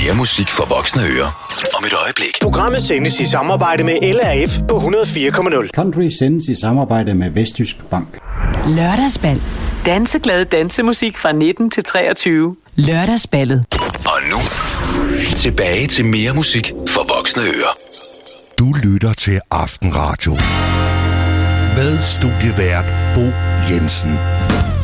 Mere musik for voksne ører. Om et øjeblik. Programmet sendes i samarbejde med LRF på 104,0. Country sendes i samarbejde med Vestjysk Bank. Lørdagsbal. Danseglad dansemusik fra 19 til 23. Lørdagsballet. Og nu, tilbage til mere musik for voksne ører. Du lytter til Aftenradio med studievært Bo Jensen.